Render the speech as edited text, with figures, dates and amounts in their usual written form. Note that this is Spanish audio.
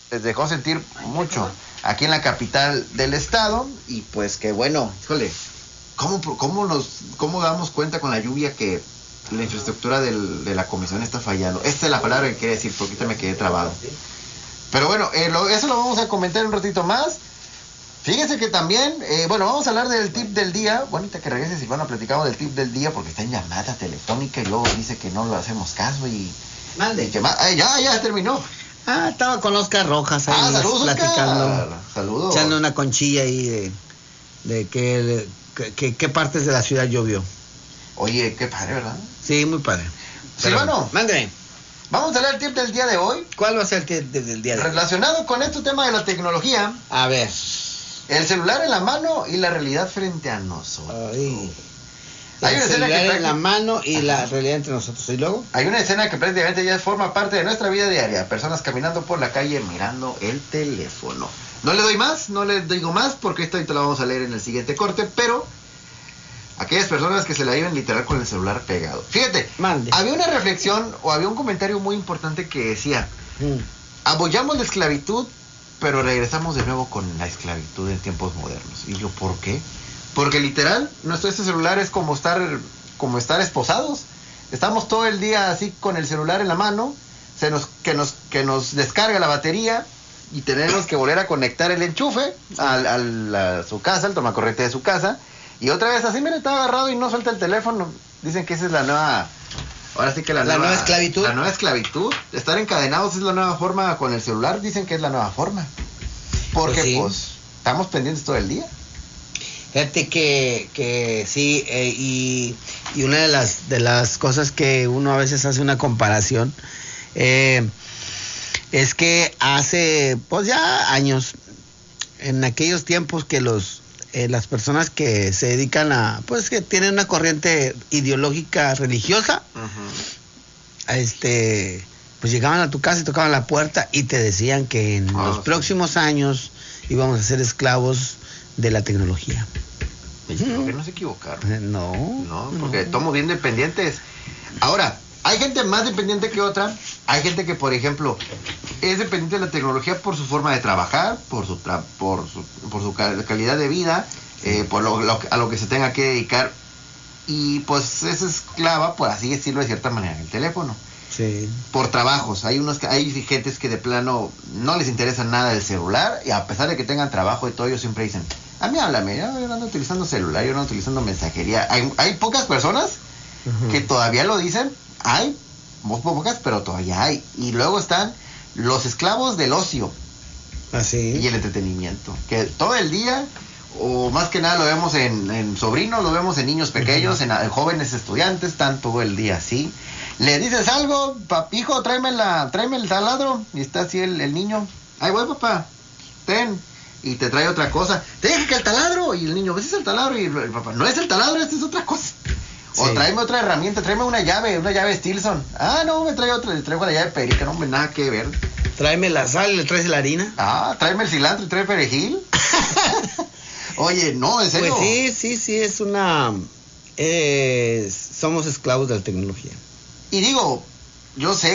les dejó sentir mucho aquí en la capital del estado. Y pues que bueno, híjole, ¿cómo damos cuenta con la lluvia que la infraestructura de la comisión está fallando? Esta es la palabra que quería decir, porque ahorita me quedé trabado. Pero bueno, eso lo vamos a comentar un ratito más. Fíjense que también, vamos a hablar del tip del día. Bueno, ahorita que regrese Silvano, platicamos del tip del día porque está en llamada telefónica y luego dice que no lo hacemos caso y... Mande. Ya terminó. Estaba con Oscar Rojas ahí saludos, platicando. Oscar. Saludos. Echando una conchilla ahí de qué partes de la ciudad llovió. Oye, qué padre, ¿verdad? Sí, muy padre. Silvano, mándeme. Vamos a leer el tip del día de hoy. ¿Cuál va a ser el tip del día de hoy? Relacionado con este tema de la tecnología. A ver. El celular en la mano y la realidad frente a nosotros. Ay. Hay una escena que en la mano y la realidad entre nosotros. ¿Y luego? Hay una escena que prácticamente ya forma parte de nuestra vida diaria. Personas caminando por la calle mirando el teléfono. No le doy más, no le digo más porque esto ahorita lo vamos a leer en el siguiente corte, pero aquellas personas que se la llevan literal con el celular pegado. Fíjate, había una reflexión o había un comentario muy importante que decía, apoyamos la esclavitud, pero regresamos de nuevo con la esclavitud en tiempos modernos. Y yo, ¿por qué? Porque literal, nuestro celular es como estar esposados. Estamos todo el día así con el celular en la mano, que nos descarga la batería y tenemos que volver a conectar el enchufe a su casa, el tomacorriente de su casa. Y otra vez así, mira, está agarrado y no suelta el teléfono. Dicen que esa es la nueva... Ahora sí que la nueva esclavitud. La nueva esclavitud. Estar encadenados es la nueva forma con el celular. Dicen que es la nueva forma. Porque pues estamos pendientes todo el día. Fíjate que sí, y una de las cosas que uno a veces hace una comparación es que hace pues ya años, en aquellos tiempos que las personas que se dedican pues que tienen una corriente ideológica religiosa, pues llegaban a tu casa y tocaban la puerta y te decían que en los próximos años íbamos a ser esclavos de la tecnología. Creo que no se equivocaron. No, porque estamos bien dependientes. Ahora, hay gente más dependiente que otra. Hay gente que, por ejemplo, es dependiente de la tecnología por su forma de trabajar, por su calidad de vida, a lo que se tenga que dedicar. Y pues es esclava, por así decirlo de cierta manera, el teléfono. Sí. Por trabajos. Hay gentes que de plano no les interesa nada el celular y a pesar de que tengan trabajo y todo, ellos siempre dicen, a mí háblame, yo no ando utilizando celular, yo no ando utilizando mensajería. Hay pocas personas que todavía lo dicen, hay muy pocas, pero todavía hay. Y luego están los esclavos del ocio y el entretenimiento, que todo el día, o más que nada lo vemos en sobrinos, lo vemos en niños pequeños, en jóvenes estudiantes, están todo el día así. Le dices algo, hijo, tráeme el taladro, y está así el niño, ahí voy papá, ten, y te trae otra cosa, te dije que el taladro, y el niño, ¿ves es el taladro? Y el papá, no es el taladro, esta es otra cosa. O tráeme otra herramienta, tráeme una llave Stilson. No, me trae otra, le traigo la llave perica, no me nada que ver. Tráeme la sal y le traes la harina. Tráeme el cilantro y trae perejil. Oye, no, en serio. Pues sí, es una... somos esclavos de la tecnología. Y digo, yo sé